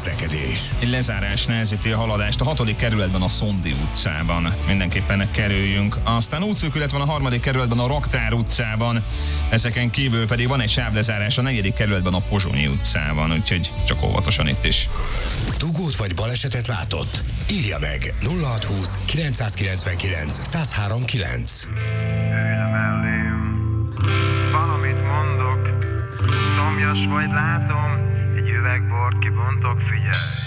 közlekedés. Egy lezárás nehezíti a haladást a 6. kerületben a Szondi utcában. Mindenképpen kerüljünk. Aztán útszűkület van a 3. kerületben a Raktár utcában. Ezeken kívül pedig van egy sávlezárás a 4. kerületben a Pozsonyi utcában, úgyhogy csak óvatosan itt is. Dugót vagy balesetet látott? Írja meg 0620 999 1039. Ülj le mellém, valamit mondok, szomjas vagy látom, egy üveg bort kibontok, figyelj.